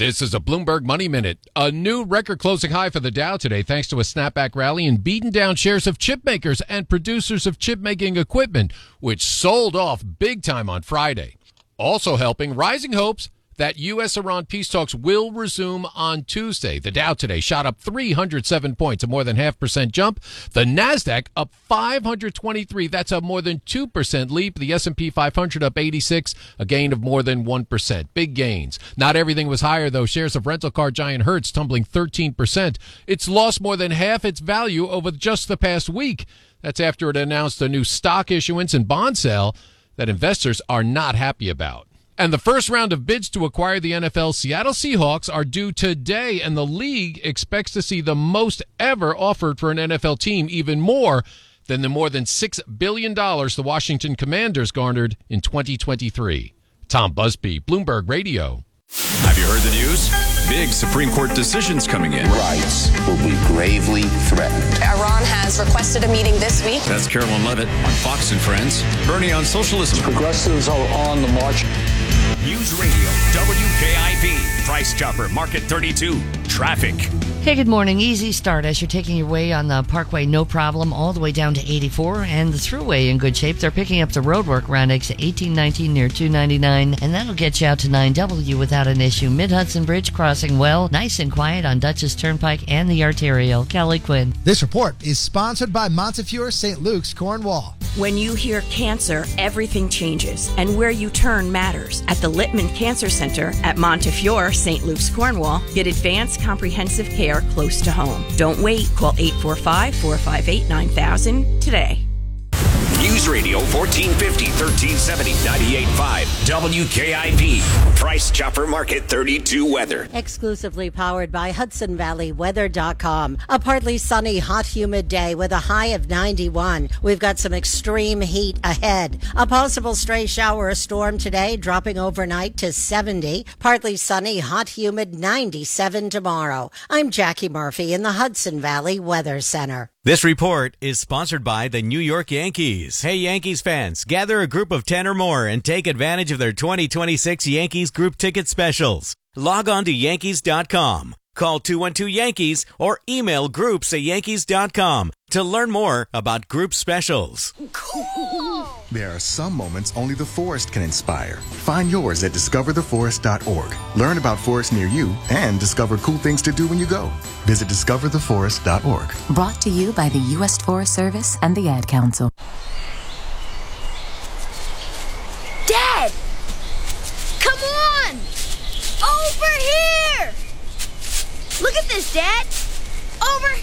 This is a Bloomberg Money Minute. A new record closing high for the Dow today thanks to a snapback rally and beaten down shares of chip makers and producers of chip-making equipment, which sold off big time on Friday. Also helping, rising hopes that U.S.-Iran peace talks will resume on Tuesday. The Dow today shot up 307 points, a more than 0.5% jump. The Nasdaq up 523. That's a more than 2% leap. The S&P 500 up 86, a gain of more than 1%. Big gains. Not everything was higher, though. Shares of rental car giant Hertz tumbling 13%. It's lost more than half its value over just the past week. That's after it announced a new stock issuance and bond sale that investors are not happy about. And the first round of bids to acquire the NFL Seattle Seahawks are due today, and the league expects to see the most ever offered for an NFL team, even more than the more than $6 billion the Washington Commanders garnered in 2023. Tom Busby, Bloomberg Radio. Have you heard the news? Big Supreme Court decisions coming in. Rights will be gravely threatened. Iran has requested a meeting this week. That's Carolyn Levitt on Fox and Friends. Bernie on socialism. Progressives are on the march. News Radio, WKIP, Price Chopper, Market 32, traffic. Hey, good morning. Easy start as you're taking your way on the Parkway, no problem, all the way down to 84, and the Thruway in good shape. They're picking up the road work around exit 1819 near 299, and that'll get you out to 9W without an issue. Mid-Hudson Bridge crossing well, nice and quiet on Dutchess Turnpike and the Arterial. Kelly Quinn. This report is sponsored by Montefiore St. Luke's, Cornwall. When you hear cancer, everything changes, and where you turn matters. At the Littman Cancer Center at Montefiore St. Luke's, Cornwall, get advanced comprehensive care close to home. Don't wait. Call 845-458-9000 today. News Radio 1450, 1370, 98.5, WKIP, Price Chopper Market 32 weather. Exclusively powered by HudsonValleyWeather.com. A partly sunny, hot, humid day with a high of 91. We've got some extreme heat ahead. A possible stray shower or storm today, dropping overnight to 70. Partly sunny, hot, humid, 97 tomorrow. I'm Jackie Murphy in the Hudson Valley Weather Center. This report is sponsored by the New York Yankees. Hey, Yankees fans, gather a group of 10 or more and take advantage of their 2026 Yankees group ticket specials. Log on to Yankees.com, call 212-YANKEES, or email groups@Yankees.com to learn more about group specials. Cool. There are some moments only the forest can inspire. Find yours at discovertheforest.org. Learn about forests near you and discover cool things to do when you go. Visit discovertheforest.org. Brought to you by the U.S. Forest Service and the Ad Council. Dad! Come on! Over here! Look at this, Dad! Over!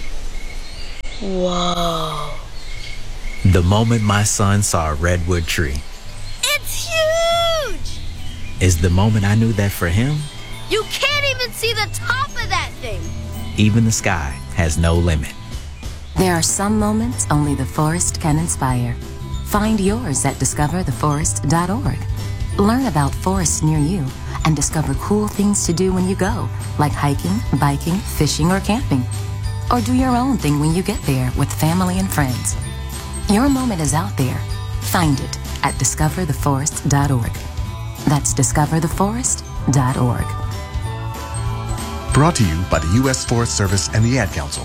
Whoa. The moment my son saw a redwood tree. It's huge! Is the moment I knew that for him, you can't even see the top of that thing. Even the sky has no limit. There are some moments only the forest can inspire. Find yours at discovertheforest.org. Learn about forests near you and discover cool things to do when you go, like hiking, biking, fishing, or camping. Or do your own thing when you get there with family and friends. Your moment is out there. Find it at discovertheforest.org. That's discovertheforest.org. Brought to you by the U.S. Forest Service and the Ad Council.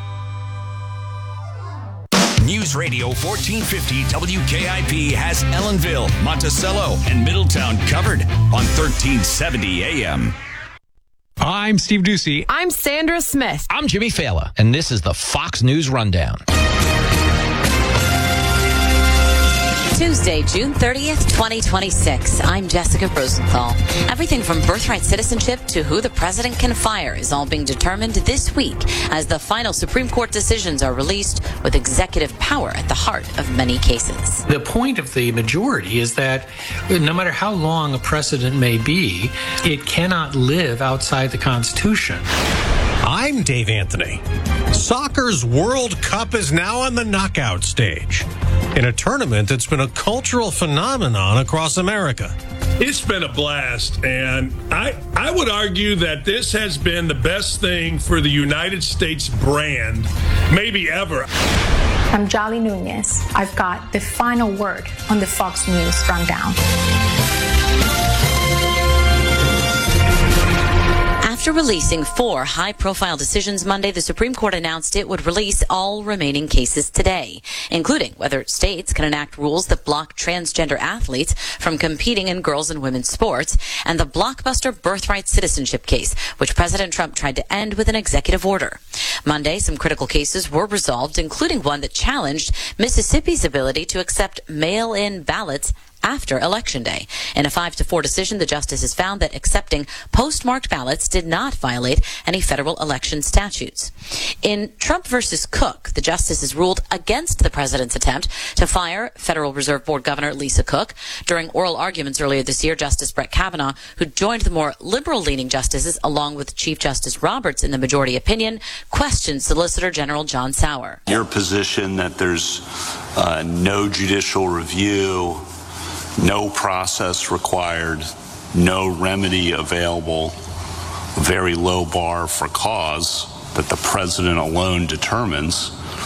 News Radio 1450 WKIP has Ellenville, Monticello, and Middletown covered on 1370 AM. I'm Steve Ducey. I'm Sandra Smith. I'm Jimmy Fala, and this is the Fox News Rundown. Tuesday, June 30th, 2026. I'm Jessica Rosenthal. Everything from birthright citizenship to who the president can fire is all being determined this week as the final Supreme Court decisions are released with executive power at the heart of many cases. The point of the majority is that no matter how long a precedent may be, it cannot live outside the Constitution. I'm Dave Anthony. Soccer's World Cup is now on the knockout stage in a tournament that's been a cultural phenomenon across America. It's been a blast, and I would argue that this has been the best thing for the United States brand, maybe ever. I'm Jolly Nunez. I've got the final word on the Fox News Rundown. releasing 4 high-profile decisions Monday, the Supreme Court announced it would release all remaining cases today, including whether states can enact rules that block transgender athletes from competing in girls' and women's sports, and the blockbuster birthright citizenship case, which President Trump tried to end with an executive order. Monday, some critical cases were resolved, including one that challenged Mississippi's ability to accept mail-in ballots after Election Day. In a 5-4 decision, the justices found that accepting postmarked ballots did not violate any federal election statutes. In Trump versus Cook, the justices ruled against the president's attempt to fire Federal Reserve Board Governor Lisa Cook. During oral arguments earlier this year, Justice Brett Kavanaugh, who joined the more liberal-leaning justices along with Chief Justice Roberts in the majority opinion, questioned Solicitor General John Sauer. Your position that there's no judicial review, no process required, no remedy available, a very low bar for cause that the president alone determines,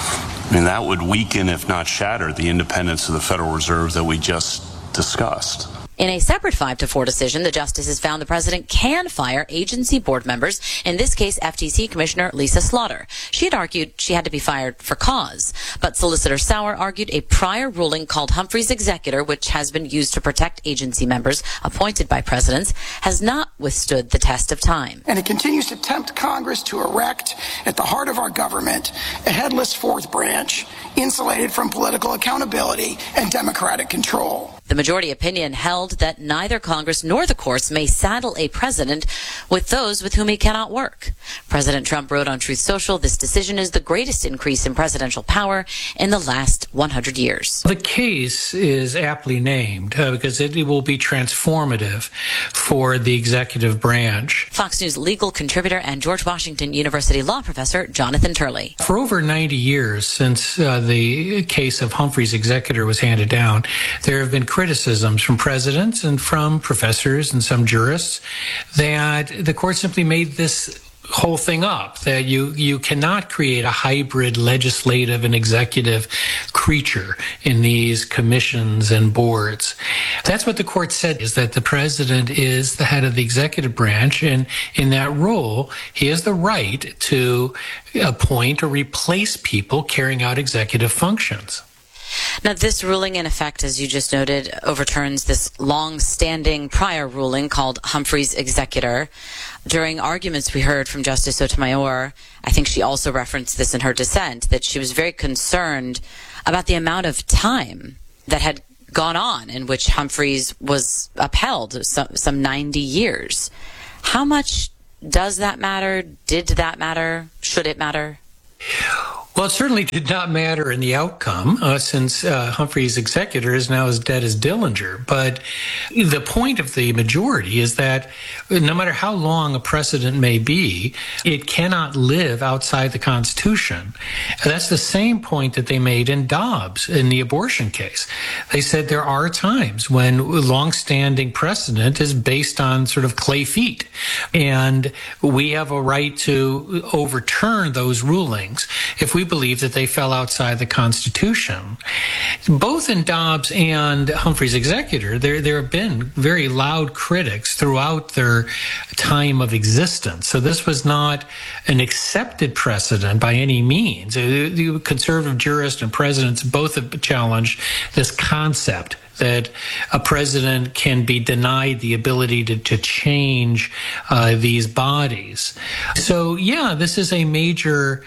I mean, that would weaken, if not shatter, the independence of the Federal Reserve that we just discussed. In a separate 5-4 decision, the justices found the president can fire agency board members, in this case FTC Commissioner Lisa Slaughter. She had argued she had to be fired for cause, but Solicitor Sauer argued a prior ruling called Humphrey's Executor, which has been used to protect agency members appointed by presidents, has not withstood the test of time. And it continues to tempt Congress to erect at the heart of our government a headless fourth branch, insulated from political accountability and democratic control. The majority opinion held that neither Congress nor the courts may saddle a president with those with whom he cannot work. President Trump wrote on Truth Social, this decision is the greatest increase in presidential power in the last 100 years. The case is aptly named because it will be transformative for the executive branch. Fox News legal contributor and George Washington University law professor Jonathan Turley. For over 90 years since the case of Humphrey's Executor was handed down, there have been criticisms from presidents and from professors and some jurists that the court simply made this whole thing up, that you cannot create a hybrid legislative and executive creature in these commissions and boards. That's what the court said, is that the president is the head of the executive branch, and in that role, he has the right to appoint or replace people carrying out executive functions. Now, this ruling, in effect, as you just noted, overturns this long-standing prior ruling called Humphrey's Executor. During arguments we heard from Justice Sotomayor, I think she also referenced this in her dissent, that she was very concerned about the amount of time that had gone on in which Humphreys was upheld, some 90 years. How much does that matter? Did that matter? Should it matter? Well, it certainly did not matter in the outcome, since Humphrey's Executor is now as dead as Dillinger. But the point of the majority is that no matter how long a precedent may be, it cannot live outside the Constitution. And that's the same point that they made in Dobbs in the abortion case. They said there are times when longstanding precedent is based on sort of clay feet, and we have a right to overturn those rulings if we believe that they fell outside the Constitution. Both in Dobbs and Humphrey's Executor, there have been very loud critics throughout their time of existence. So this was not an accepted precedent by any means. The conservative jurists and presidents both have challenged this concept that a president can be denied the ability to change these bodies. So, yeah, this is a major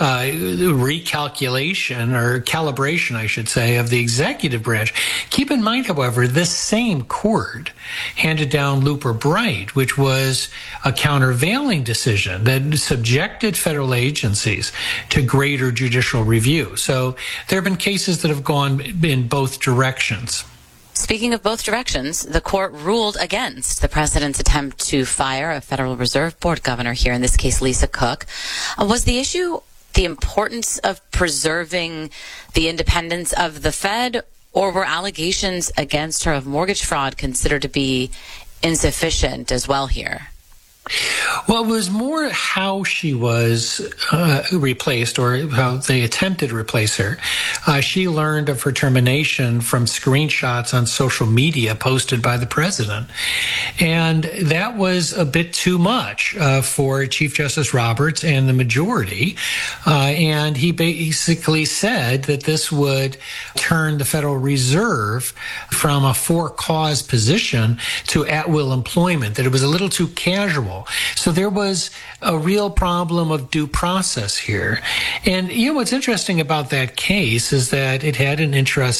recalculation or calibration, I should say, of the executive branch. Keep in mind, however, this same court handed down Looper-Bright, which was a countervailing decision that subjected federal agencies to greater judicial review. So there have been cases that have gone in both directions. Speaking of both directions, the court ruled against the president's attempt to fire a Federal Reserve Board governor here, in this case Lisa Cook. Was the issue the importance of preserving the independence of the Fed, or were allegations against her of mortgage fraud considered to be insufficient as well here? Well, it was more how she was replaced, or how they attempted to replace her. She learned of her termination from screenshots on social media posted by the president. And that was a bit too much for Chief Justice Roberts and the majority. And he basically said that this would turn the Federal Reserve from a for-cause position to at-will employment, that it was a little too casual. So there was a real problem of due process here. And what's interesting about that case is that it had a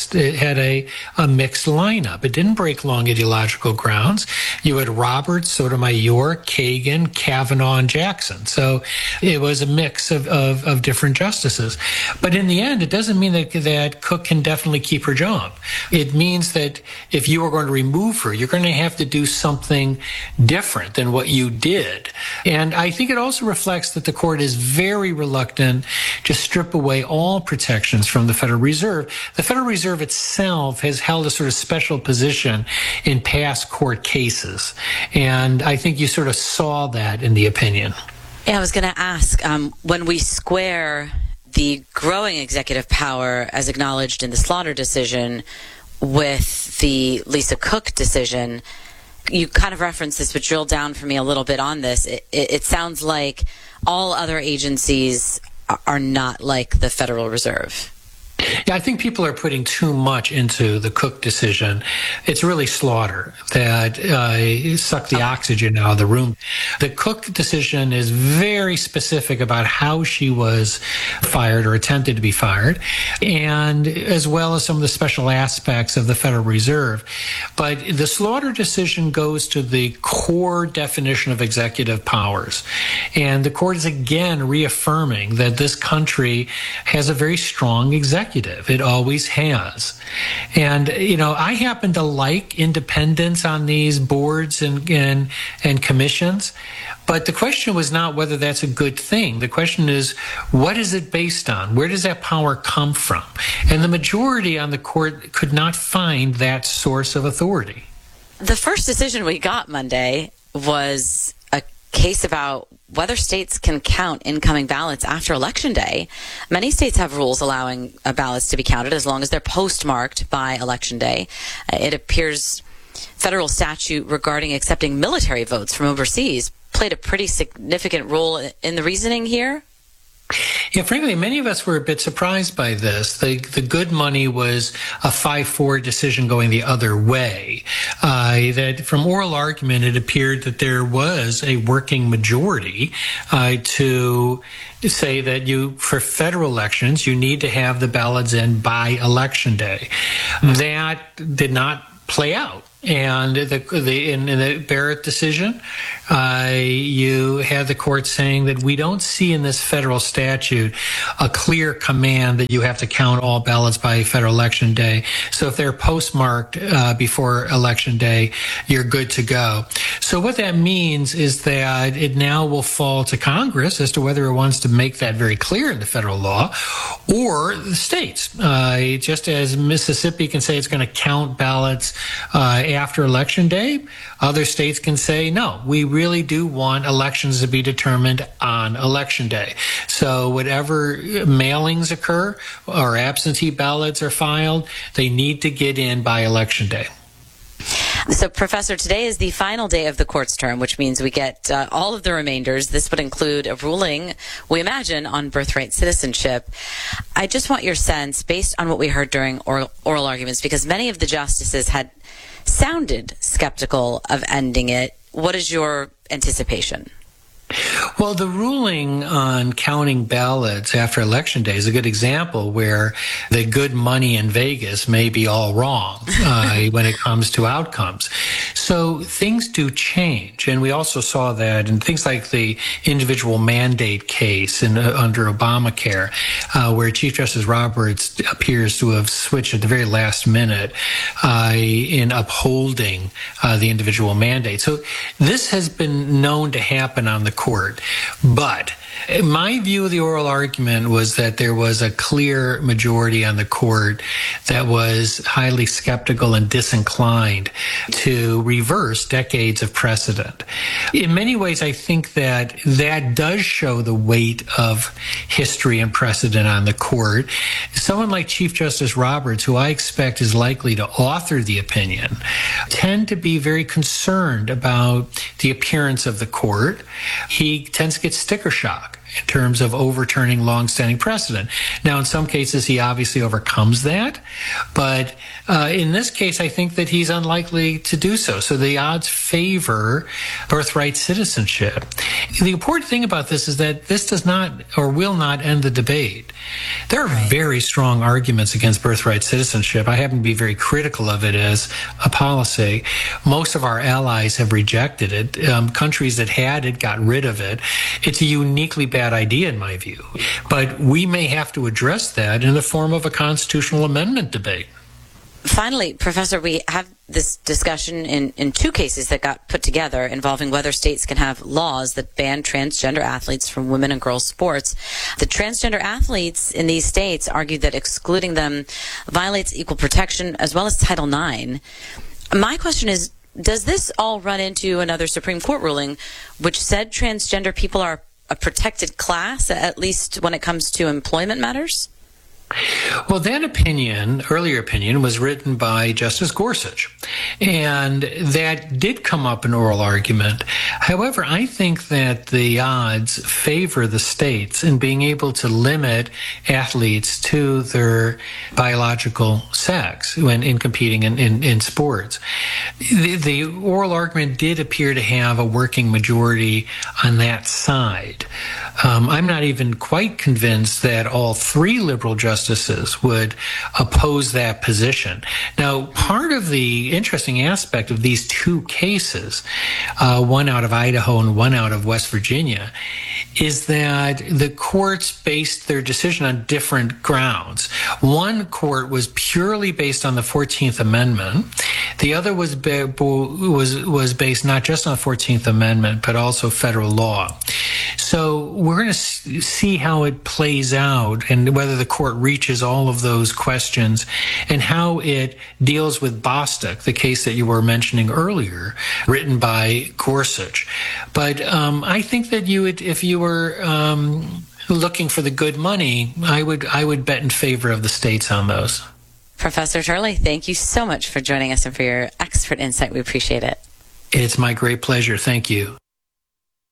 mixed lineup. It didn't break long ideological grounds. You had Roberts, Sotomayor, Kagan, Kavanaugh, and Jackson. So it was a mix of different justices. But in the end, it doesn't mean that Cook can definitely keep her job. It means that if you are going to remove her, you're going to have to do something different than what you did. And I think it also reflects that the court is very reluctant to strip away all protections from the Federal Reserve. The Federal Reserve itself has held a sort of special position in past court cases. And I think you sort of saw that in the opinion. Yeah, I was going to ask, when we square the growing executive power as acknowledged in the Slaughter decision with the Lisa Cook decision, you kind of referenced this, but drill down for me a little bit on this. It sounds like all other agencies are not like the Federal Reserve. Yeah, I think people are putting too much into the Cook decision. It's really Slaughter that sucked the oxygen out of the room. The Cook decision is very specific about how she was fired or attempted to be fired, and as well as some of the special aspects of the Federal Reserve. But the Slaughter decision goes to the core definition of executive powers. And the court is again reaffirming that this country has a very strong executive. It always has. And, I happen to like independence on these boards and commissions. But the question was not whether that's a good thing. The question is, what is it based on? Where does that power come from? And the majority on the court could not find that source of authority. The first decision we got Monday was a case about whether states can count incoming ballots after Election Day. Many states have rules allowing ballots to be counted as long as they're postmarked by Election Day. It appears federal statute regarding accepting military votes from overseas played a pretty significant role in the reasoning here. Yeah, frankly, many of us were a bit surprised by this. The good money was a 5-4 decision going the other way. That from oral argument, it appeared that there was a working majority to say that for federal elections, you need to have the ballots in by Election Day. That did not play out. And in the Barrett decision, you had the court saying that we don't see in this federal statute a clear command that you have to count all ballots by federal election day. So if they're postmarked before Election Day, you're good to go. So what that means is that it now will fall to Congress as to whether it wants to make that very clear in the federal law, or the states. Just as Mississippi can say it's going to count ballots after Election Day, other states can say, no, we really do want elections to be determined on Election Day. So whatever mailings occur or absentee ballots are filed, they need to get in by Election Day. So, Professor, today is the final day of the court's term, which means we get all of the remainders. This would include a ruling, we imagine, on birthright citizenship. I just want your sense, based on what we heard during oral arguments, because many of the justices had sounded skeptical of ending it. What is your anticipation? Well, the ruling on counting ballots after Election Day is a good example where the good money in Vegas may be all wrong when it comes to outcomes. So things do change. And we also saw that in things like the individual mandate case under Obamacare, where Chief Justice Roberts appears to have switched at the very last minute in upholding the individual mandate. So this has been known to happen on the court. court. But my view of the oral argument was that there was a clear majority on the court that was highly skeptical and disinclined to reverse decades of precedent. In many ways, I think that does show the weight of history and precedent on the court. Someone like Chief Justice Roberts, who I expect is likely to author the opinion, tend to be very concerned about the appearance of the court. He tends to get sticker shock in terms of overturning longstanding precedent. Now, in some cases, he obviously overcomes that, but in this case, I think that he's unlikely to do so. So the odds favor birthright citizenship. The important thing about this is that this does not or will not end the debate. There are very strong arguments against birthright citizenship. I happen to be very critical of it as a policy. Most of our allies have rejected it. Countries that had it got rid of it. It's a uniquely bad idea in my view. But we may have to address that in the form of a constitutional amendment debate. Finally, Professor, we have this discussion in two cases that got put together involving whether states can have laws that ban transgender athletes from women and girls sports. The transgender athletes in these states argued that excluding them violates equal protection as well as Title IX. My question is, does this all run into another Supreme Court ruling which said transgender people are a protected class, at least when it comes to employment matters? Well, that earlier opinion, was written by Justice Gorsuch, and that did come up in oral argument. However, I think that the odds favor the states in being able to limit athletes to their biological sex in competing in sports. The oral argument did appear to have a working majority on that side. I'm not even quite convinced that all three liberal justices would oppose that position. Now, part of the interesting aspect of these two cases, one out of Idaho and one out of West Virginia, is that the courts based their decision on different grounds. One court was purely based on the 14th Amendment. The other was based not just on the 14th Amendment, but also federal law. So we're going to see how it plays out and whether the court reaches all of those questions and how it deals with Bostock, the case that you were mentioning earlier, written by Gorsuch. But I think that you would, if you were looking for the good money, I would bet in favor of the states on those. Professor Turley, thank you so much for joining us and for your expert insight. We appreciate it. It's my great pleasure. Thank you.